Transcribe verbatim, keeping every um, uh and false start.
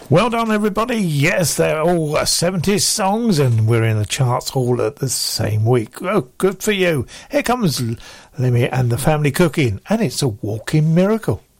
Well done, everybody. Yes, they're all seventies songs, and we're in the charts all at the same week. Oh, good for you. Here comes Lemmy and the Family Cooking, and it's a walking miracle.